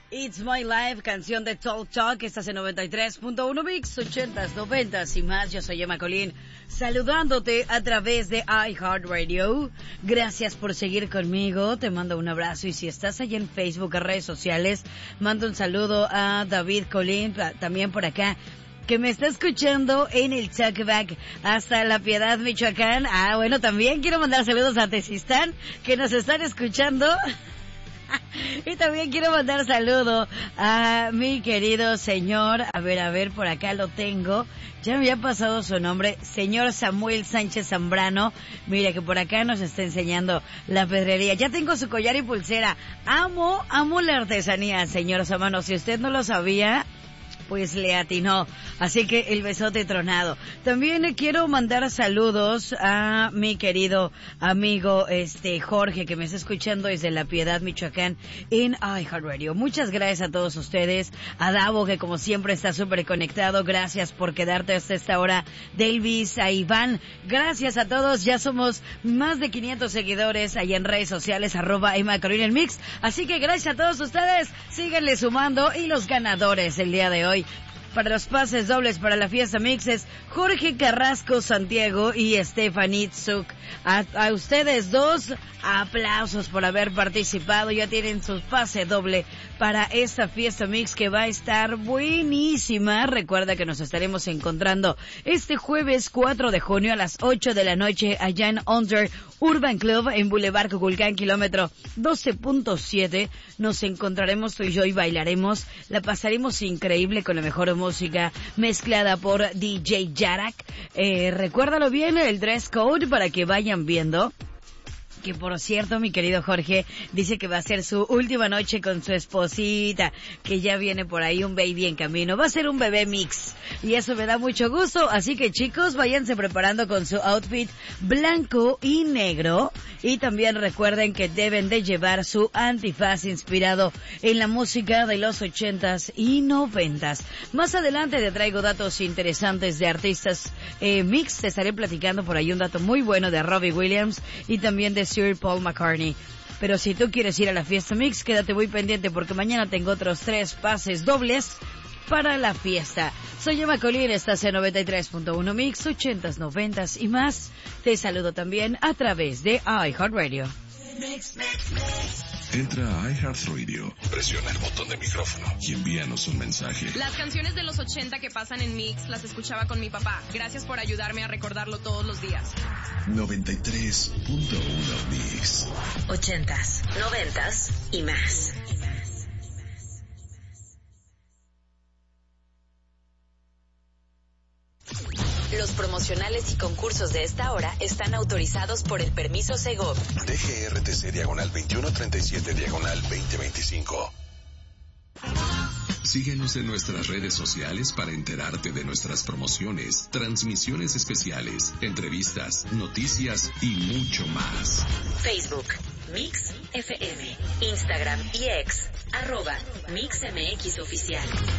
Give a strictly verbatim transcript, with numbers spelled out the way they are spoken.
It's My Life, canción de Talk Talk. Estás en noventa y tres punto uno Mix, ochentas, noventas y más. Yo soy Emma Colín, saludándote a través de iHeartRadio. Gracias por seguir conmigo. Te mando un abrazo. Y si estás allá en Facebook, en redes sociales, mando un saludo a David Colín, también por acá, que me está escuchando en el Talkback hasta La Piedad, Michoacán. Ah, bueno, también quiero mandar saludos a Tezistán, que nos están escuchando. Y también quiero mandar saludo a mi querido señor, a ver, a ver, por acá lo tengo, ya me había pasado su nombre, señor Samuel Sánchez Zambrano. Mira que por acá nos está enseñando la pedrería. Ya tengo su collar y pulsera. Amo, amo la artesanía, señor Zambrano. Si usted no lo sabía, pues le atinó. Así que el besote tronado. También le quiero mandar saludos a mi querido amigo este Jorge, que me está escuchando desde La Piedad, Michoacán, en iHeartRadio. Muchas gracias a todos ustedes. A Davo, que como siempre está súper conectado. Gracias por quedarte hasta esta hora. Delvis, a Iván. Gracias a todos. Ya somos más de quinientos seguidores allá en redes sociales, arroba Emma Colín el Mix. Así que gracias a todos ustedes. Síganle sumando. Y los ganadores el día de hoy para los pases dobles para la fiesta mixes, Jorge Carrasco Santiago y Stephanie Tzuk. A, a ustedes dos, aplausos por haber participado. Ya tienen su pase doble para esta fiesta mix que va a estar buenísima. Recuerda que nos estaremos encontrando este jueves cuatro de junio a las ocho de la noche allá en Under Urban Club en Boulevard Cuculcán, kilómetro doce punto siete. Nos encontraremos tú y yo y bailaremos. La pasaremos increíble con la mejor música mezclada por D J Yarak. Eh, recuérdalo bien, el dress code para que vayan viendo. Que por cierto, mi querido Jorge dice que va a ser su última noche con su esposita, que ya viene por ahí un baby en camino. Va a ser un bebé mix y eso me da mucho gusto. Así que chicos, váyanse preparando con su outfit blanco y negro. Y también recuerden que deben de llevar su antifaz inspirado en la música de los ochentas y noventas. Más adelante te traigo datos interesantes de artistas eh, mix. Te estaré platicando por ahí un dato muy bueno de Robbie Williams y también de Sir Paul McCartney. Pero si tú quieres ir a la fiesta mix, quédate muy pendiente porque mañana tengo otros tres pases dobles para la fiesta. Soy Emma Colín, estás en noventa y tres punto uno Mix, ochentas, noventas y más. Te saludo también a través de iHeartRadio. Mix, mix, mix. Entra a iHeartRadio, presiona el botón de micrófono y envíanos un mensaje. Las canciones de los ochenta que pasan en Mix las escuchaba con mi papá. Gracias por ayudarme a recordarlo todos los días. noventa y tres punto uno Mix. Ochentas, noventas y más. Los promocionales y concursos de esta hora están autorizados por el permiso Segov. D G R T C diagonal veintiuno treinta y siete diagonal veinte veinticinco. Síguenos en nuestras redes sociales para enterarte de nuestras promociones, transmisiones especiales, entrevistas, noticias y mucho más. Facebook, Mix F M. Instagram y X, arroba Mix M X Oficial.